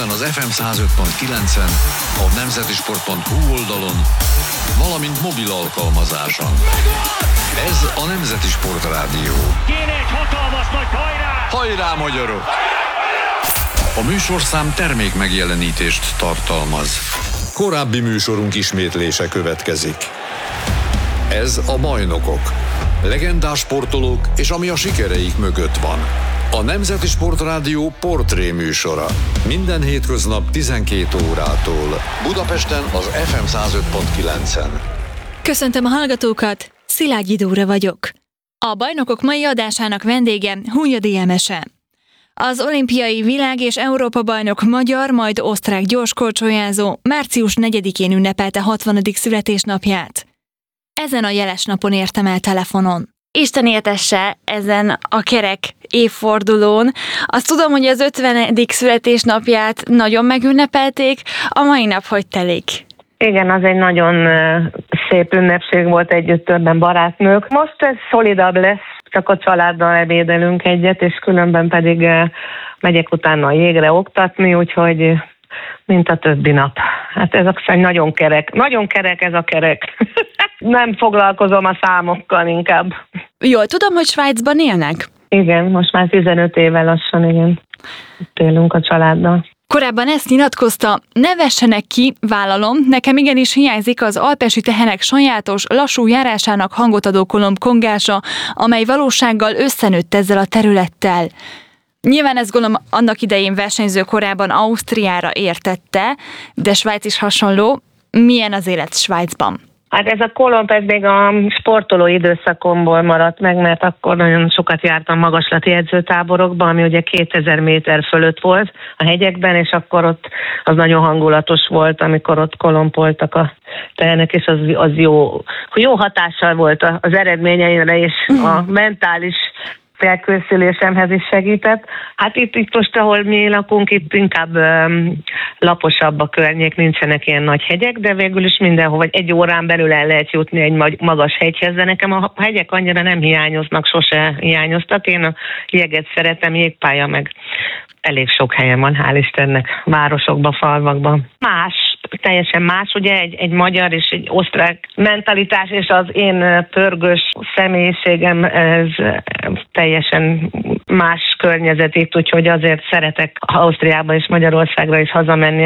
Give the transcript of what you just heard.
Budapesten az FM 105.9-en, a nemzetisport.hu oldalon, valamint mobil alkalmazáson. Ez a Nemzeti Sport Rádió. Kéne egy hatalmas nagy hajrá! Hajrá, magyarok! A műsorszám termék megjelenítést tartalmaz. Korábbi műsorunk ismétlése következik. Ez a Bajnokok. Legendás sportolók és ami a sikereik mögött van. A Nemzeti Sport Rádió portré műsora. Minden hétköznap 12 órától. Budapesten az FM 105.9-en. Köszöntöm a hallgatókat, Szilágyi Dóra vagyok. A Bajnokok mai adásának vendége Hunyadi Emese. Az olimpiai világ- és Európa-bajnok magyar, majd osztrák gyorskorcsolyázó március 4-én ünnepelte 60. születésnapját. Ezen a jeles napon értem el telefonon. Isten éltesse ezen a kerek évfordulón. Azt tudom, hogy az 50. születésnapját nagyon megünnepelték, a mai nap hogy telik? Igen, az egy nagyon szép ünnepség volt, együtt többen barátnők. Most ez szolidabb lesz, csak a családdal ebédelünk egyet, és különben pedig megyek utána a jégre oktatni, úgyhogy mint a többi nap. Hát ez nagyon kerek ez a kerek. Nem foglalkozom a számokkal inkább. Jól tudom, hogy Svájcban élnek? Igen, most már 15 éve lassan, igen. Itt élünk a családdal. Korábban ezt nyilatkozta, ne vessenek ki, vállalom, nekem igenis hiányzik az alpesi tehenek sajátos, lassú járásának hangot adó kolomb-kongása, amely valósággal összenőtt ezzel a területtel. Nyilván ezt gondolom annak idején versenyző korában Ausztriára értette, de Svájc is hasonló. Milyen az élet Svájcban? Hát ez a kolomb, ez még a sportoló időszakomból maradt meg, mert akkor nagyon sokat jártam magaslati edzőtáborokban, ami ugye 2000 méter fölött volt a hegyekben, és akkor ott az nagyon hangulatos volt, amikor ott kolompoltak a tehenek, és az jó hatással volt az eredményeimre, és a mentális felkészülésemhez is segített. Hát itt most, ahol mi lakunk, itt inkább laposabb a környék, nincsenek ilyen nagy hegyek, de végül is mindenhol, vagy egy órán belül el lehet jutni egy magas hegyhez, de nekem a hegyek annyira nem hiányoznak, sose hiányoztak. Én a jeget szeretem, jégpálya meg elég sok helyen van, hál' Istennek, városokban, falvakban. Teljesen más, ugye egy magyar és egy osztrák mentalitás, és az én pörgős személyiségem, ez teljesen más környezet itt, úgyhogy azért szeretek Ausztriába és Magyarországra is hazamenni.